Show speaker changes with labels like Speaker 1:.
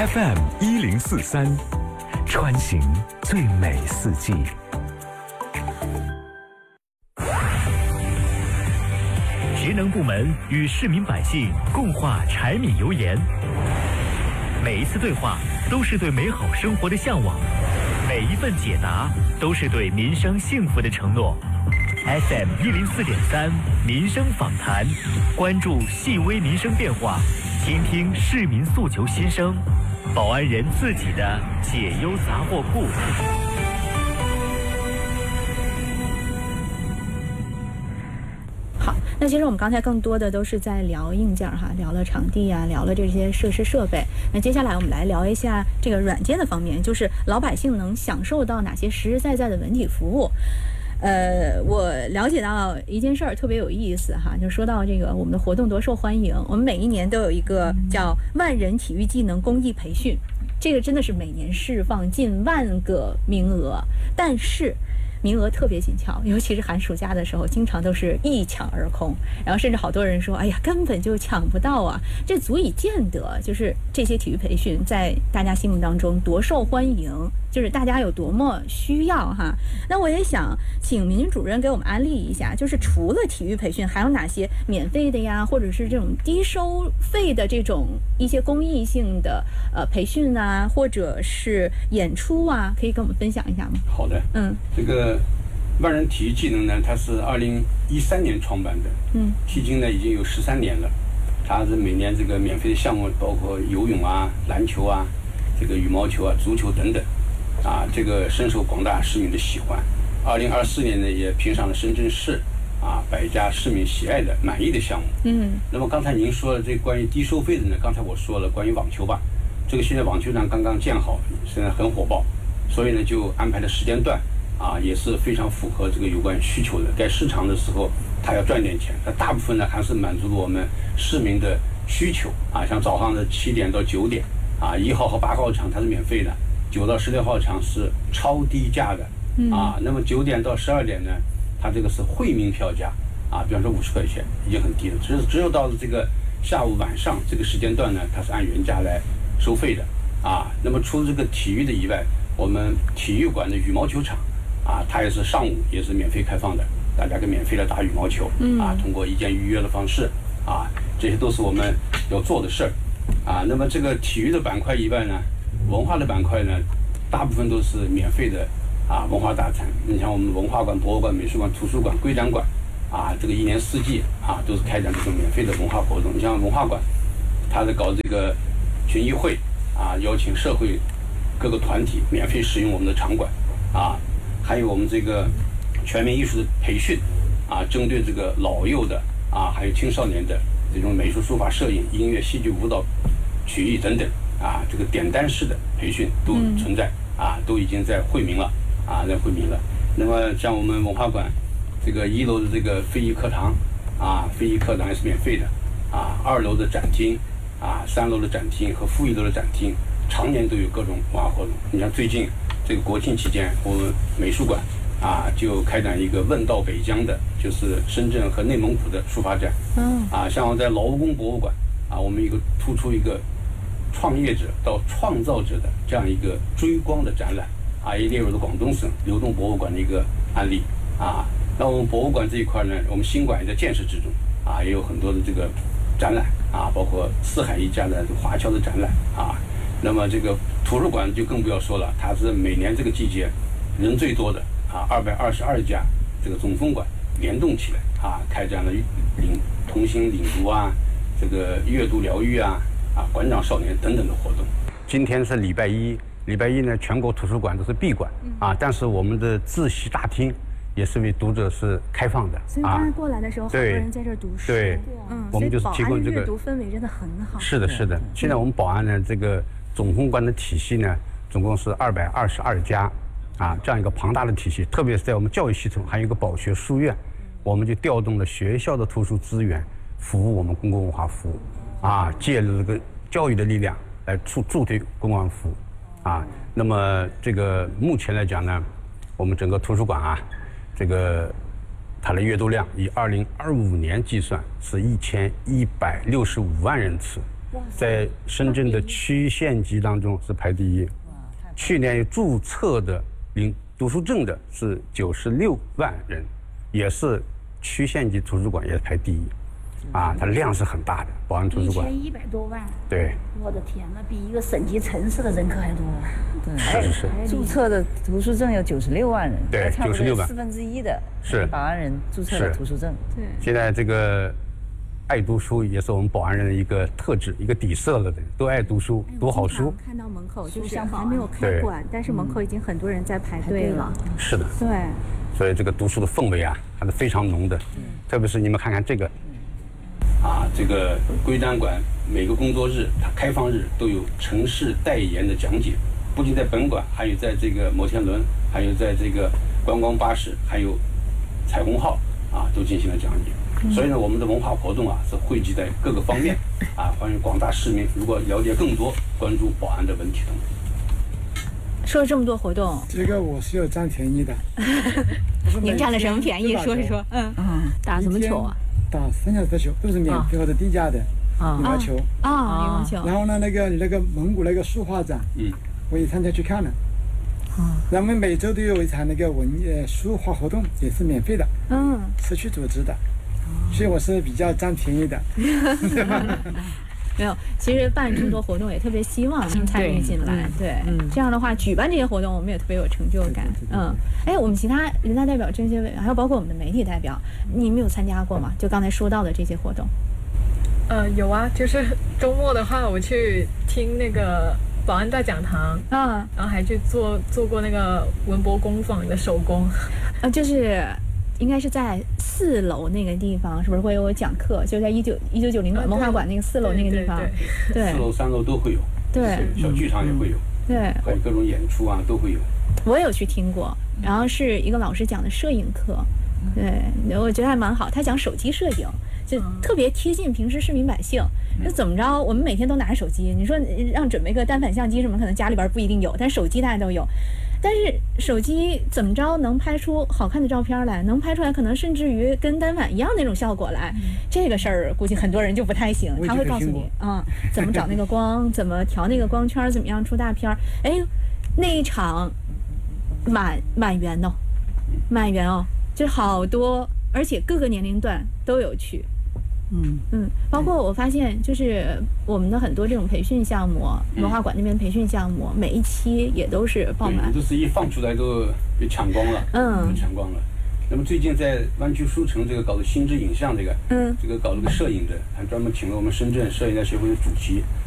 Speaker 1: FM1043，穿行最美四季。节能部门与市民百姓共话柴米油盐，每一次对话都是对美好生活的向往，每一份解答都是对民生幸福的承诺。FM104.3民生访谈，关注细微民生变化，倾听市民诉求心声，保安人自己的解忧杂货铺。
Speaker 2: 好，那其实我们刚才更多的都是在聊硬件哈，聊了场地啊，聊了这些设施设备。那接下来我们来聊一下这个软件的方面，就是老百姓能享受到哪些实实在在的文体服务。我了解到一件事儿特别有意思哈，就说到这个我们的活动多受欢迎，我们每一年都有一个叫万人体育技能公益培训，这个真的是每年释放近万个名额，但是名额特别紧俏，尤其是寒暑假的时候，经常都是一抢而空，然后甚至好多人说，哎呀，根本就抢不到啊！这足以见得，就是这些体育培训在大家心目当中多受欢迎，就是大家有多么需要哈。那我也想请民主任给我们安利一下，就是除了体育培训，还有哪些免费的呀，或者是这种低收费的这种一些公益性的培训啊，或者是演出啊，可以跟我们分享一下吗？
Speaker 3: 好的，这个万人体育技能呢，它是2013年创办的，迄今呢已经有13年了。它是每年这个免费的项目包括游泳啊、篮球啊、这个羽毛球啊、足球等等，这个深受广大市民的喜欢。2024年呢，也评上了深圳市100家市民喜爱的满意的项目。那么刚才您说的这关于低收费的呢，刚才我说了关于网球吧，这个现在网球场刚刚建好，现在很火爆，所以呢就安排的时间段也是非常符合这个有关需求的。该市场的时候，它要赚点钱，那大部分呢还是满足了我们市民的需求像早上的7点到9点1号和8号场它是免费的，9到16号场是超低价的那么9点到12点呢，它这个是惠民票价比方说50块钱已经很低了，只有到了这个下午晚上这个时间段呢，它是按原价来收费的那么除了这个体育的以外，我们体育馆的羽毛球场它也是上午也是免费开放的，大家可以免费的打羽毛球通过一键预约的方式这些都是我们要做的事儿那么这个体育的板块以外呢，文化的板块呢，大部分都是免费的文化大餐。你像我们文化馆、博物馆、美术馆、图书馆、归展馆这个一年四季都是开展这种免费的文化活动。你像文化馆，它是搞这个群益会邀请社会各个团体免费使用我们的场馆还有我们这个全民艺术的培训针对这个老幼的还有青少年的这种美术、书法、摄影、音乐、戏剧、舞蹈、曲艺等等这个点单式的培训都存在都已经在惠民了在惠民了。那么像我们文化馆这个1楼的这个非遗课堂非遗课堂也是免费的2楼的展厅3楼的展厅和负1楼的展厅常年都有各种文化活动。你像最近这个国庆期间，我们美术馆就开展一个问道北疆的，就是深圳和内蒙古的书法展像我在劳务宫博物馆我们突出一个创业者到创造者的这样一个追光的展览也列入了广东省流动博物馆的一个案例那我们博物馆这一块呢，我们新馆也在建设之中也有很多的这个展览包括四海一家的华侨的展览那么这个图书馆就更不要说了，它是每年这个季节人最多的222家这个总封馆联动起来开展了童心领读这个阅读疗愈馆长少年等等的活动。今天是礼拜一呢，全国图书馆都是闭馆但是我们的自习大厅也是为读者是开放的。
Speaker 2: 所以刚才过来的时候，好多人在这儿读书。
Speaker 3: 对，我们就是提供这个
Speaker 2: 阅读氛围真的很好。
Speaker 3: 是的。现在我们宝安呢，这个总封馆的体系呢，总共是222家这样一个庞大的体系。特别是在我们教育系统，还有一个保学书院，我们就调动了学校的图书资源，服务我们公共文化服务借了这个教育的力量来助推公共文化服务那么这个目前来讲呢，我们整个图书馆这个它的阅读量以2025年计算是1165万人次在深圳的区县级当中是排第一。去年注册的领读书证的是96万人，也是区县级图书馆也排第一。啊，它量是很大的，宝安图书馆
Speaker 4: 1100多万。
Speaker 3: 对，
Speaker 4: 我的天呐，比一个省级城市的人口还多。
Speaker 3: 是。
Speaker 5: 注册的图书证有96万人，
Speaker 3: 对，96万
Speaker 5: 1/4的
Speaker 3: 是
Speaker 5: 宝安人注册的图书证。
Speaker 2: 对，
Speaker 3: 现在这个爱读书也是我们宝安人的一个特质，一个底色了的，都爱读书，读好书。
Speaker 2: 看到门口就是还没有开馆，但是门口已经很多人在排队了。
Speaker 3: 是的，
Speaker 2: 对。
Speaker 3: 所以这个读书的氛围啊，还是非常浓的。特别是你们看看这个。啊，这个归展馆每个工作日，它开放日都有城市代言的讲解，不仅在本馆，还有在这个摩天轮，还有在这个观光巴士，还有彩虹号啊，都进行了讲解。所以呢，我们的文化活动啊是汇集在各个方面啊，欢迎广大市民如果了解更多，关注宝安的文体等。
Speaker 2: 说了这么多活动，
Speaker 6: 这个我是有占便宜的。
Speaker 2: 您占了什么便宜？说一说。打什么球啊？
Speaker 6: 打3小时的球都是免费或者低价的羽毛球
Speaker 2: 羽毛球。
Speaker 6: 然后呢，那个蒙古那个书画展，我也参加去看了。然后我们每周都有一场那个书画活动，也是免费的，社区组织的，所以我是比较占便宜的。
Speaker 2: 没有，其实办这么多活动也特别希望参与进来，对，这样的话举办这些活动我们也特别有成就感。我们其他人大代表这些委员，还有包括我们的媒体代表，你们有参加过吗？就刚才说到的这些活动。
Speaker 7: 有啊，就是周末的话，我去听那个宝安大讲堂然后还去做过那个文博工坊的手工，就是应该是在4楼那个地方，是不是会有讲课？就在1990文化馆那个4楼那个地方，对，4
Speaker 3: 楼3楼都会有，对，小剧场也会有，对，还有各种演出啊都会有。
Speaker 2: 我有去听过，然后是一个老师讲的摄影课，对，我觉得还蛮好。他讲手机摄影，就特别贴近平时市民百姓。那怎么着？我们每天都拿着手机，你说让准备个单反相机什么，可能家里边不一定有，但手机大家都有。但是手机怎么着能拍出好看的照片来，能拍出来可能甚至于跟单反一样那种效果来，这个事儿估计很多人就不太行。他会告诉你怎么找那个光，怎么调那个光圈，怎么样出大片。那一场满员哦，就好多，而且各个年龄段都有去。包括我发现就是我们的很多这种培训项目，文化馆那边培训项目，每一期也都是爆满，
Speaker 3: 都是一放出来都被抢光了，抢光了。那么最近在湾区书城这个搞的心智影像这个搞了个摄影的，还专门请了我们深圳摄影家协会的主席